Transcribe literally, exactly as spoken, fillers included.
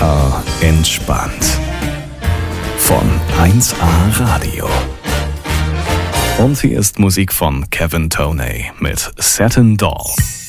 K entspannt. Von eins A Radio. Und hier ist Musik von Kevin Toney mit Satin Doll.